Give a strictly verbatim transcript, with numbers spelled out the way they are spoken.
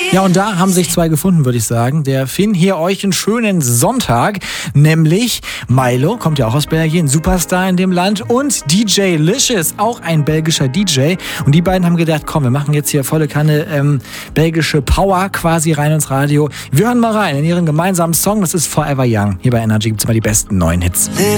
Ja, und da haben sich zwei gefunden, würde ich sagen. Der Finn hier euch einen schönen Sonntag, nämlich Milo, kommt ja auch aus Belgien, Superstar in dem Land, und D J Licious, auch ein belgischer D J. Und die beiden haben gedacht, komm, wir machen jetzt hier volle Kanne ähm, belgische Power quasi rein ins Radio. Wir hören mal rein in ihren gemeinsamen Song, das ist Forever Young. Hier bei Energy gibt's immer die besten neuen Hits.